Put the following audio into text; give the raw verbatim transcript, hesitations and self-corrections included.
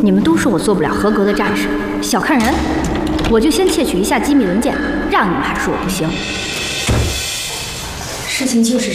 你们都说我做不了合格的战士，小看人，我就先窃取一下机密文件，让你们还说我不行。 事情就是。